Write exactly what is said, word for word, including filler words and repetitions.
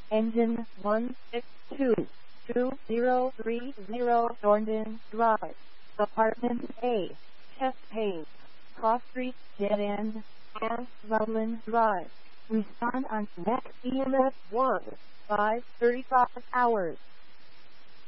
Engine one six two, two zero three zero Thorndon Drive, Apartment A, Chesapeake, Cross Street, Dead End, and Loveland Drive. Respond on next E M S one, five thirty-five hours.